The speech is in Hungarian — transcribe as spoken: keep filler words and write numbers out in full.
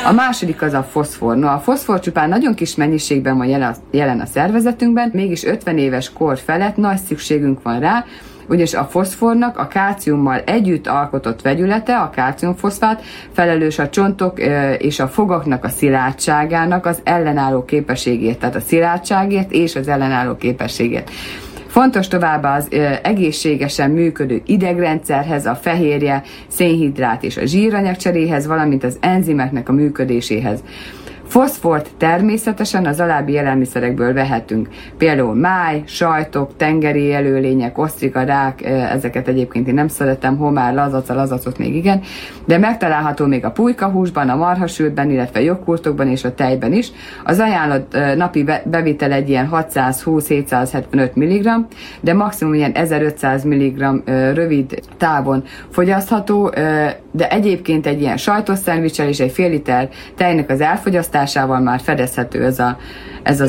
A második az a foszfor. No, a foszfor csupán nagyon kis mennyiségben van jelen, jelen a szervezetünkben, mégis ötven éves kor felett nagy szükségünk van rá, ugyanis a foszfornak a kálciummal együtt alkotott vegyülete, a kálciumfoszfát felelős a csontok és a fogaknak a szilárdságának az ellenálló képességét, tehát a szilárdságért és az ellenálló képességét. Fontos továbbá az egészségesen működő idegrendszerhez, a fehérje, szénhidrát és a zsíranyagcseréhez, valamint az enzimeknek a működéséhez. Foszfort természetesen az alábbi élelmiszerekből vehetünk. Például máj, sajtok, tengeri élőlények, osztrika, rák, ezeket egyébként én nem szeretem, homár, lazac, a lazacot még igen, de megtalálható még a pulykahúsban, a marhasültben, illetve jogurtokban és a tejben is. Az ajánlott napi bevitel egy ilyen hatszázhúsz-hétszázhetvenöt milligramm, de maximum ilyen ezerötszáz milligramm rövid távon fogyasztható, de egyébként egy ilyen sajtos szendvicsel és egy fél liter tejnek az elfogyasztásával már fedezhető ez, a, ez az